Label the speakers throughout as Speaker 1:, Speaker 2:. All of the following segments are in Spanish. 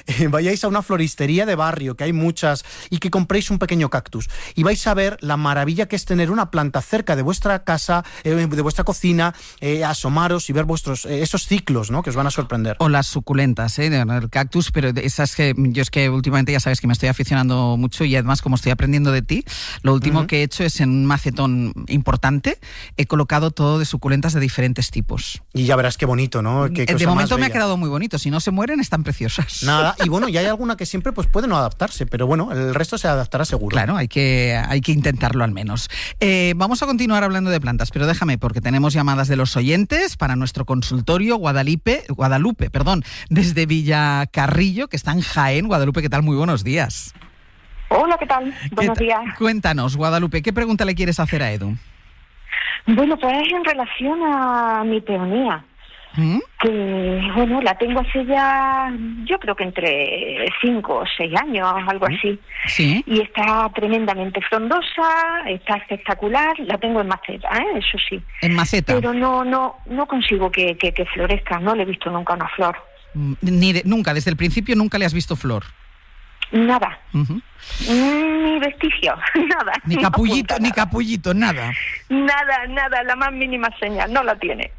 Speaker 1: vayáis a una floristería de barrio, que hay muchas, y que compréis un pequeño cactus. Y vais a ver la maravilla que es tener una planta cerca de vuestra casa, de vuestra cocina, asomaros y ver esos ciclos, ¿no?, que os van a sorprender.
Speaker 2: O las suculentas, el cactus, pero esas que yo es que últimamente ya sabes que me estoy aficionando mucho y además como estoy aprendiendo de ti, lo último que he hecho es en un macetón importante, he colocado todo de suculentas de diferentes tipos.
Speaker 1: Y ya verás qué bonito, ¿no?
Speaker 2: De momento me ha quedado muy bonito, si no se mueren están preciosas.
Speaker 1: Nada, y bueno, y hay alguna que siempre pues puede no adaptarse, pero bueno, el resto se adaptará seguro.
Speaker 2: Claro, hay que intentarlo al menos. Vamos a continuar hablando de plantas, pero déjame, porque tenemos llamadas de los oyentes para nuestro consultorio Guadalupe, desde Villacarrillo, que está en Jaén. Guadalupe, ¿qué tal? Muy buenos días.
Speaker 3: Hola, ¿qué tal? Buenos días.
Speaker 2: Cuéntanos, Guadalupe, ¿qué pregunta le quieres hacer a Edu?
Speaker 3: Bueno, pues en relación a mi peonía, que, bueno, la tengo hace ya, yo creo que entre 5 o 6 años, algo así.
Speaker 2: Sí.
Speaker 3: Y está tremendamente frondosa, está espectacular, la tengo en maceta, eso sí.
Speaker 2: ¿En maceta?
Speaker 3: Pero no consigo que florezca, no le he visto nunca una flor.
Speaker 2: Nunca, desde el principio nunca le has visto flor.
Speaker 3: Nada. Ni vestigio, nada.
Speaker 2: Ni capullito, nada.
Speaker 3: Nada, la más mínima señal, no la tiene.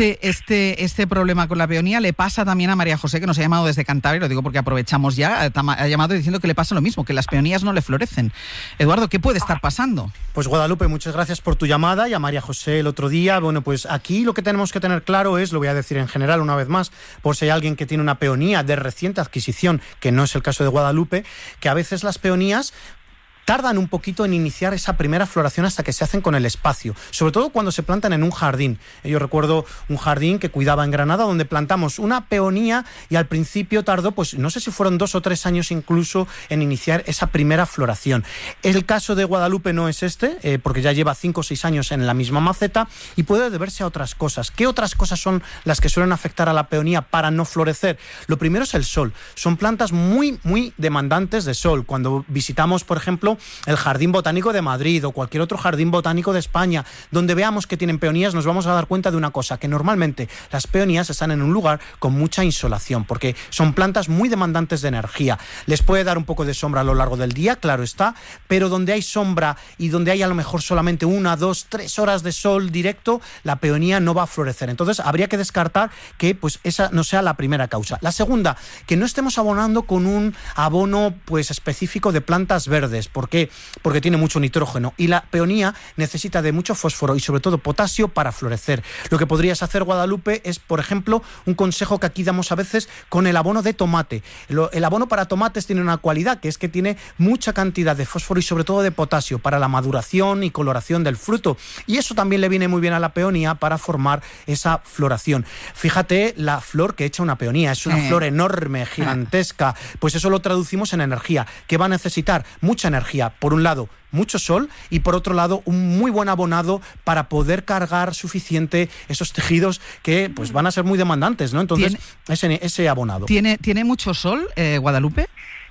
Speaker 2: Este problema con la peonía le pasa también a María José, que nos ha llamado desde Cantabria, lo digo porque aprovechamos ya, ha llamado diciendo que le pasa lo mismo, que las peonías no le florecen. Eduardo, ¿qué puede estar pasando?
Speaker 1: Pues Guadalupe, muchas gracias por tu llamada, y a María José el otro día. Bueno, pues aquí lo que tenemos que tener claro es, lo voy a decir en general una vez más, por si hay alguien que tiene una peonía de reciente adquisición, que no es el caso de Guadalupe, que a veces las peonías tardan un poquito en iniciar esa primera floración hasta que se hacen con el espacio, sobre todo cuando se plantan en un jardín. Yo recuerdo un jardín que cuidaba en Granada, donde plantamos una peonía y al principio tardó, pues no sé si fueron 2 o 3 años incluso en iniciar esa primera floración. El caso de Guadalupe no es porque ya lleva 5 o 6 años en la misma maceta y puede deberse a otras cosas. ¿Qué otras cosas son las que suelen afectar a la peonía para no florecer? Lo primero es el sol. Son plantas muy, muy demandantes de sol. Cuando visitamos, por ejemplo, el Jardín Botánico de Madrid o cualquier otro jardín botánico de España, donde veamos que tienen peonías, nos vamos a dar cuenta de una cosa, que normalmente las peonías están en un lugar con mucha insolación, porque son plantas muy demandantes de energía. Les puede dar un poco de sombra a lo largo del día, claro está, pero donde hay sombra y donde hay a lo mejor solamente 1, 2, 3 horas de sol directo, la peonía no va a florecer. Entonces habría que descartar que pues esa no sea la primera causa. La segunda, que no estemos abonando con un abono pues específico de plantas verdes. ¿Por qué? Porque tiene mucho nitrógeno y la peonía necesita de mucho fósforo y sobre todo potasio para florecer. Lo que podrías hacer, Guadalupe, es, por ejemplo, un consejo que aquí damos a veces con el abono de tomate. El abono para tomates tiene una cualidad, que es que tiene mucha cantidad de fósforo y sobre todo de potasio para la maduración y coloración del fruto. Y eso también le viene muy bien a la peonía para formar esa floración. Fíjate la flor que echa una peonía, es una flor enorme, gigantesca. Pues eso lo traducimos en energía, que va a necesitar mucha energía. Por un lado, mucho sol y por otro lado, un muy buen abonado para poder cargar suficiente esos tejidos que pues van a ser muy demandantes, ¿no? Entonces, ese abonado.
Speaker 2: ¿Tiene mucho sol, Guadalupe?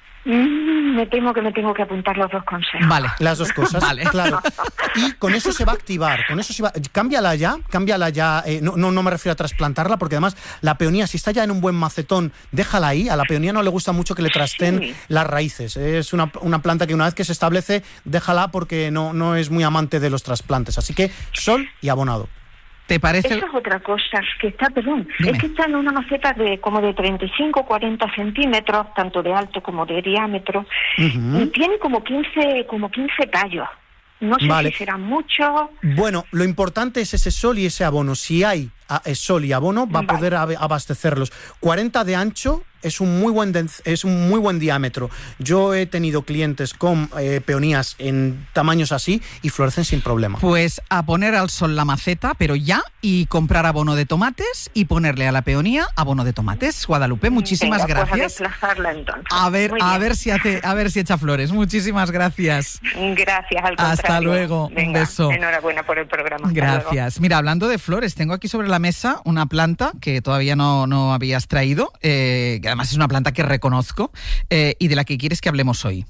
Speaker 3: Me temo que me tengo que apuntar los 2 consejos.
Speaker 2: Vale.
Speaker 1: Las 2 cosas,
Speaker 2: vale.
Speaker 1: Claro. Y con eso se va a activar, cámbiala ya, no me refiero a trasplantarla, porque además la peonía, si está ya en un buen macetón, déjala ahí. A la peonía no le gusta mucho que le trasten las raíces. Es una planta que una vez que se establece, déjala porque no es muy amante de los trasplantes. Así que sol y abonado.
Speaker 2: ¿Te parece?
Speaker 3: Eso es otra cosa, que está,
Speaker 2: Dime.
Speaker 3: es que está en una maceta de como de 35-40 centímetros, tanto de alto como de diámetro, y tiene como 15 tallos. No sé si será mucho.
Speaker 1: Bueno, lo importante es ese sol y ese abono. Si hay sol y abono, va a poder abastecerlos. 40 de ancho es un muy buen diámetro. Yo he tenido clientes con peonías en tamaños así y florecen sin problema.
Speaker 2: Pues a poner al sol la maceta, pero ya, y comprar abono de tomates y ponerle a la peonía abono de tomates. Guadalupe, muchísimas gracias.
Speaker 3: Pues a desplazarla entonces.
Speaker 2: A ver si echa flores. Muchísimas gracias.
Speaker 3: Gracias, al contrario.
Speaker 2: Hasta luego.
Speaker 3: Venga,
Speaker 2: un beso.
Speaker 3: Enhorabuena por el programa.
Speaker 2: Gracias. Mira, hablando de flores, tengo aquí sobre la mesa una planta que todavía no habías traído, que además es una planta que reconozco y de la que quieres que hablemos hoy.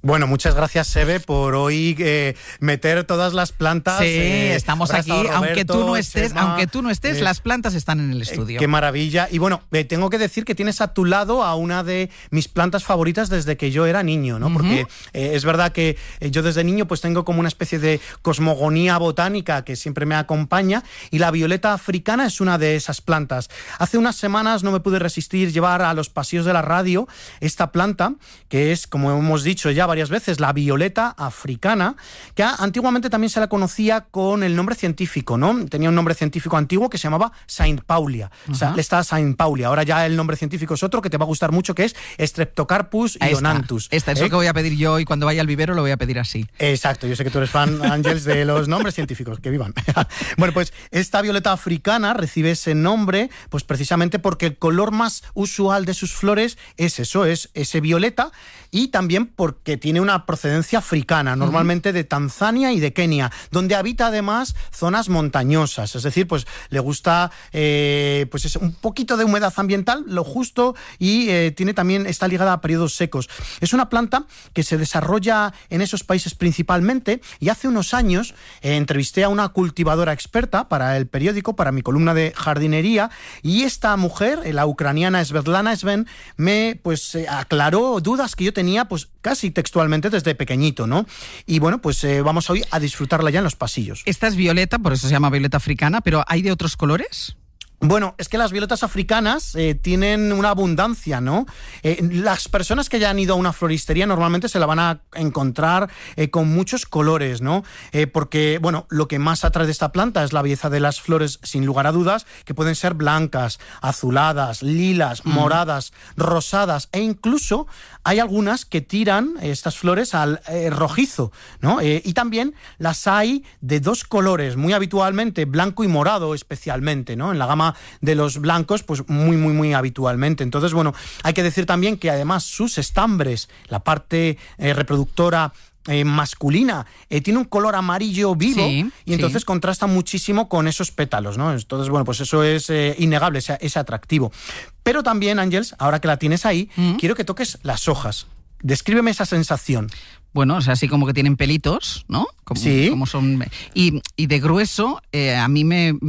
Speaker 1: Bueno, muchas gracias, Sebe, por hoy meter todas las plantas.
Speaker 2: Sí, estamos aquí,
Speaker 1: Roberto,
Speaker 2: aunque tú no estés,
Speaker 1: Chema,
Speaker 2: las plantas están en el estudio.
Speaker 1: Qué maravilla. Y bueno, tengo que decir que tienes a tu lado a una de mis plantas favoritas desde que yo era niño, ¿no? Porque es verdad que yo desde niño pues tengo como una especie de cosmogonía botánica que siempre me acompaña, y la violeta africana es una de esas plantas. Hace unas semanas no me pude resistir llevar a los pasillos de la radio esta planta, que es, como hemos dicho ya varias veces, la violeta africana, que antiguamente también se la conocía con el nombre científico, ¿no? Tenía un nombre científico antiguo que se llamaba Saint Paulia. O sea, está Saint Paulia. Ahora ya el nombre científico es otro que te va a gustar mucho, que es Streptocarpus ionanthus.
Speaker 2: Esta es lo que voy a pedir yo, y cuando vaya al vivero lo voy a pedir así.
Speaker 1: Exacto, yo sé que tú eres fan, Ángels, de los nombres científicos, que vivan. Bueno, pues esta violeta africana recibe ese nombre pues precisamente porque el color más usual de sus flores es eso, es ese violeta, y también porque tiene una procedencia africana, normalmente de Tanzania y de Kenia, donde habita además zonas montañosas, es decir, pues le gusta pues es un poquito de humedad ambiental, lo justo, y está ligada a periodos secos. Es una planta que se desarrolla en esos países principalmente, y hace unos años entrevisté a una cultivadora experta para el periódico, para mi columna de jardinería, y esta mujer, la ucraniana Svetlana Sven, me aclaró dudas que yo tenía pues casi textualmente desde pequeñito, ¿no? Y bueno, pues vamos hoy a disfrutarla ya en los pasillos.
Speaker 2: Esta es violeta, por eso se llama violeta africana, pero ¿hay de otros colores?
Speaker 1: Bueno, es que las violetas africanas tienen una abundancia, ¿no? Las personas que ya han ido a una floristería normalmente se la van a encontrar con muchos colores, ¿no? Porque, bueno, lo que más atrae de esta planta es la belleza de las flores, sin lugar a dudas, que pueden ser blancas, azuladas, lilas, moradas, rosadas, e incluso hay algunas que tiran estas flores al rojizo, ¿no? Y también las hay de dos colores, muy habitualmente, blanco y morado especialmente, ¿no? En la gama de los blancos, pues muy habitualmente. Entonces, bueno, hay que decir también que además sus estambres, la parte reproductora masculina, tiene un color amarillo vivo, y entonces contrasta muchísimo con esos pétalos, ¿no? Entonces, bueno, pues eso es innegable, ese atractivo. Pero también, Ángels, ahora que la tienes ahí, quiero que toques las hojas. Descríbeme esa sensación.
Speaker 2: Bueno, o sea, así como que tienen pelitos, ¿no? Como son, y de grueso, a mí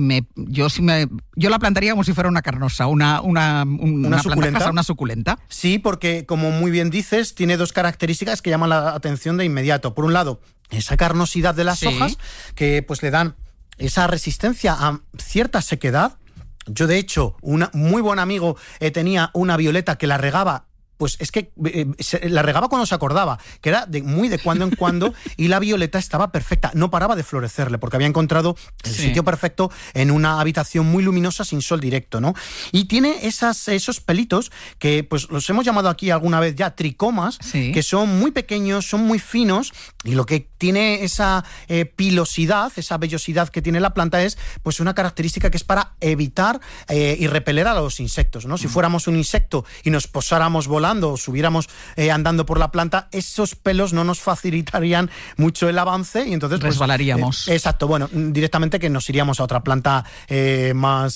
Speaker 2: yo la plantaría como si fuera una carnosa, una
Speaker 1: suculenta.
Speaker 2: Una suculenta.
Speaker 1: Sí, porque como muy bien dices, tiene dos características que llaman la atención de inmediato. Por un lado, esa carnosidad de las hojas, que pues le dan esa resistencia a cierta sequedad. Yo, de hecho, un muy buen amigo tenía una violeta que la regaba. Pues es que la regaba cuando se acordaba, que era muy de cuando en cuando, y la violeta estaba perfecta, no paraba de florecerle, porque había encontrado el sitio perfecto en una habitación muy luminosa sin sol directo, ¿no? Y tiene esos pelitos que pues los hemos llamado aquí alguna vez ya tricomas, que son muy pequeños, son muy finos, y lo que tiene esa pilosidad, esa vellosidad que tiene la planta es pues una característica que es para evitar y repeler a los insectos, ¿no? Si fuéramos un insecto y nos posáramos volando o subiéramos andando por la planta, esos pelos no nos facilitarían mucho el avance, y entonces
Speaker 2: resbalaríamos.
Speaker 1: Exacto, bueno, directamente que nos iríamos a otra planta más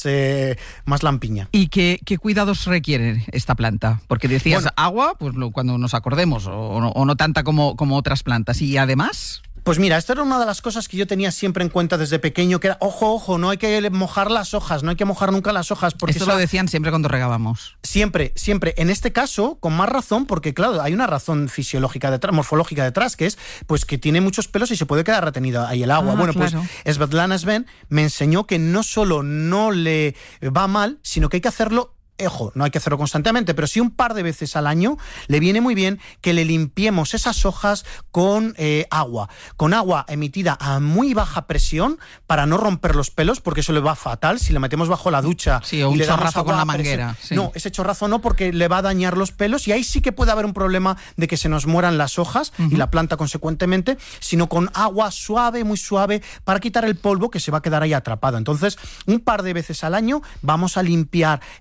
Speaker 1: lampiña.
Speaker 2: ¿Y qué cuidados requiere esta planta? Porque decías agua, pues cuando nos acordemos, o no tanta como otras plantas. Y además...
Speaker 1: Pues mira, esto era una de las cosas que yo tenía siempre en cuenta desde pequeño, que era, ojo, no hay que mojar las hojas, no hay que mojar nunca las hojas. Porque
Speaker 2: esto lo decían siempre cuando regábamos.
Speaker 1: Siempre. En este caso, con más razón, porque claro, hay una razón fisiológica detrás, morfológica detrás, que es pues que tiene muchos pelos y se puede quedar retenido ahí el agua. Bueno, claro. Pues Svetlana Sven me enseñó que no solo no le va mal, sino que hay que hacerlo. Ojo, no hay que hacerlo constantemente, pero sí un par de veces al año le viene muy bien que le limpiemos esas hojas con agua emitida a muy baja presión para no romper los pelos, porque eso le va fatal si le metemos bajo la ducha.
Speaker 2: Sí, o un chorrazo con la manguera.
Speaker 1: Sí. No, ese chorrazo no, porque le va a dañar los pelos, y ahí sí que puede haber un problema de que se nos mueran las hojas y la planta consecuentemente, sino con agua suave, muy suave, para quitar el polvo que se va a quedar ahí atrapado. Entonces, un par de veces al año vamos a limpiar esas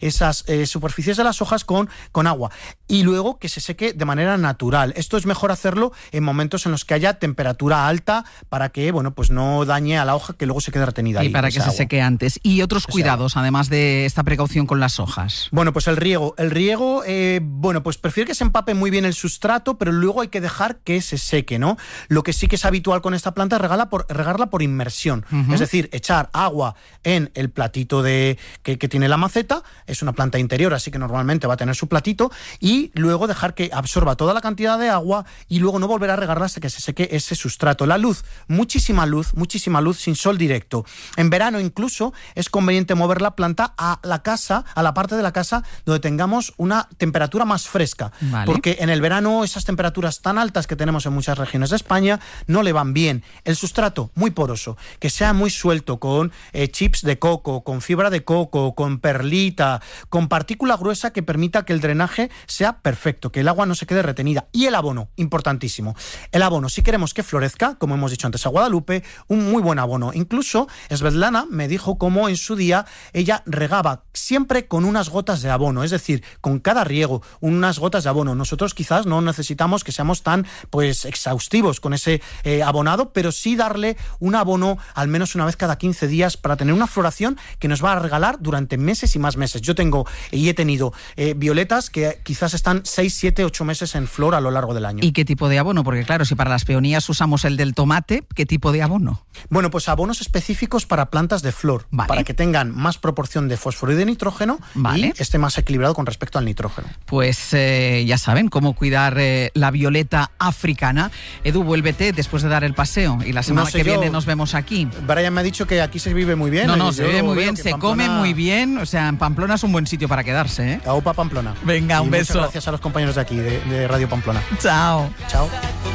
Speaker 1: superficies de las hojas con agua. Y luego que se seque de manera natural. Esto es mejor hacerlo en momentos en los que haya temperatura alta para que, bueno, pues no dañe a la hoja, que luego se quede retenida ahí.
Speaker 2: Y para que se seque antes. ¿Y otros cuidados, además de esta precaución con las hojas?
Speaker 1: Bueno, pues el riego. El riego, bueno, pues prefiero que se empape muy bien el sustrato, pero luego hay que dejar que se seque, ¿no? Lo que sí que es habitual con esta planta es regarla por inmersión. Es decir, echar agua en el platito que tiene la maceta. Es una planta interior, así que normalmente va a tener su platito, y luego dejar que absorba toda la cantidad de agua y luego no volver a regarla hasta que se seque ese sustrato. La luz, muchísima luz sin sol directo. En verano incluso es conveniente mover la planta a la parte de la casa donde tengamos una temperatura más fresca, porque en el verano esas temperaturas tan altas que tenemos en muchas regiones de España no le van bien. El sustrato muy poroso, que sea muy suelto, con chips de coco, con fibra de coco, con perlita, con partícula gruesa que permita que el drenaje sea perfecto, que el agua no se quede retenida. Y el abono, importantísimo. El abono, si queremos que florezca, como hemos dicho antes a Guadalupe, un muy buen abono. Incluso Svetlana me dijo cómo en su día ella regaba siempre con unas gotas de abono, es decir, con cada riego, unas gotas de abono. Nosotros quizás no necesitamos que seamos tan exhaustivos con ese abonado, pero sí darle un abono al menos una vez cada 15 días para tener una floración que nos va a regalar durante meses y más meses. Yo tengo y he tenido violetas que quizás están 6, 7, 8 meses en flor a lo largo del año.
Speaker 2: ¿Y qué tipo de abono? Porque claro, si para las peonías usamos el del tomate, ¿qué tipo de abono?
Speaker 1: Bueno, pues abonos específicos para plantas de flor, para que tengan más proporción de fósforo y de nitrógeno y esté más equilibrado con respecto al nitrógeno.
Speaker 2: Pues ya saben cómo cuidar la violeta africana. Edu, vuélvete después de dar el paseo y la semana que viene nos vemos aquí.
Speaker 1: Brian me ha dicho que aquí se vive muy bien.
Speaker 2: No, se vive muy bien, se come muy bien. O sea, en Pamplona es un buen sitio para quedarse, ¿eh?
Speaker 1: Aupa Pamplona.
Speaker 2: Venga, un beso.
Speaker 1: Muchas gracias a los compañeros de aquí, de Radio Pamplona.
Speaker 2: Chao.
Speaker 1: Chao.